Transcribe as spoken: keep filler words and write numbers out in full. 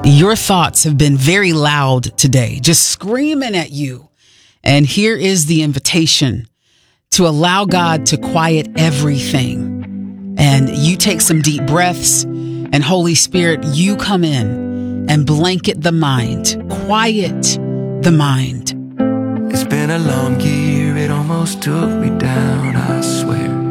Your thoughts have been very loud today, just screaming at you. And here is the invitation to allow God to quiet everything. And you take some deep breaths, and Holy Spirit, you come in and blanket the mind, quiet the mind. It's been a long year, it almost took me down, I swear.